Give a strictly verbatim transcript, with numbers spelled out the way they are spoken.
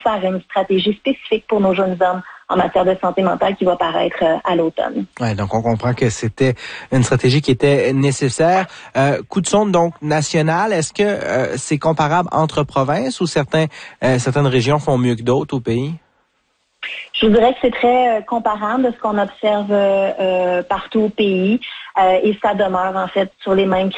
faire une stratégie spécifique pour nos jeunes hommes en matière de santé mentale qui va paraître euh, à l'automne. Ouais, donc on comprend que c'était une stratégie qui était nécessaire. Euh, coup de sonde donc national, est-ce que euh, c'est comparable entre provinces ou certains euh, certaines régions font mieux que d'autres au pays? Je vous dirais que c'est très euh, comparable de ce qu'on observe euh, partout au pays euh, et ça demeure en fait sur les mêmes